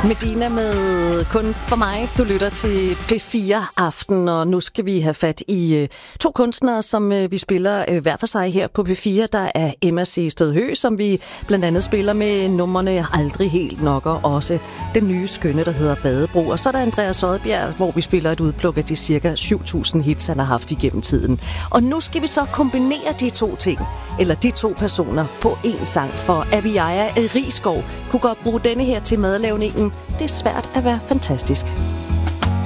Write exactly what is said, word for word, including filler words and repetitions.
Medina med Kun for mig. Du lytter til P fire Aften, og nu skal vi have fat i øh, to kunstnere, som øh, vi spiller øh, hver for sig her på P fire. Der er Emma C. Stødhø, som vi blandt andet spiller med numrene Aldrig helt nok, og også den nye skønne, der hedder Badebro. Og så er der Andreas Odbjerg, hvor vi spiller et udpluk af de cirka syv tusind hits, han har haft igennem tiden. Og nu skal vi så kombinere de to ting, eller de to personer, på én sang, for Aviaja Risskov kunne godt bruge denne her til madlavningen. Det er svært at være fantastisk.